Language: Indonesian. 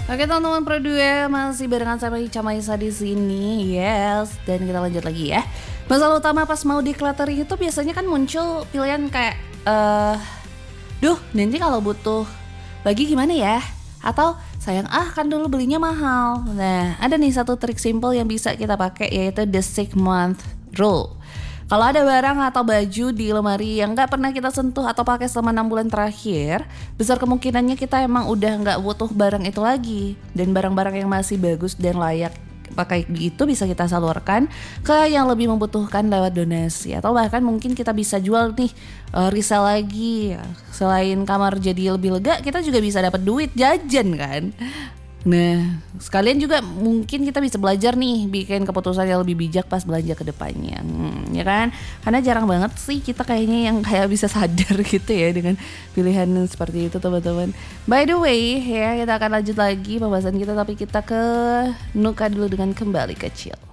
Oke teman-teman Produe masih barengan sama Ica Maisa di sini, yes. Dan kita lanjut lagi ya. Masalah utama pas mau decluttering itu biasanya kan muncul pilihan kayak, duh nanti kalau butuh lagi gimana ya? Atau sayang kan dulu belinya mahal. Nah ada nih satu trik simple yang bisa kita pakai yaitu the 6 month rule. Kalau ada barang atau baju di lemari yang gak pernah kita sentuh atau pakai selama 6 bulan terakhir, besar kemungkinannya kita emang udah gak butuh barang itu lagi. Dan barang-barang yang masih bagus dan layak pakai gitu bisa kita salurkan ke yang lebih membutuhkan lewat donasi. Atau bahkan mungkin kita bisa jual nih, resell lagi. Selain kamar jadi lebih lega, kita juga bisa dapat duit jajan kan. Nah, sekalian juga mungkin kita bisa belajar nih bikin keputusan yang lebih bijak pas belanja ke depannya, ya kan? Karena jarang banget sih kita kayaknya yang kayak bisa sadar gitu ya dengan pilihan seperti itu teman-teman. By the way ya, kita akan lanjut lagi pembahasan kita tapi kita ke Nuka dulu dengan kembali kecil.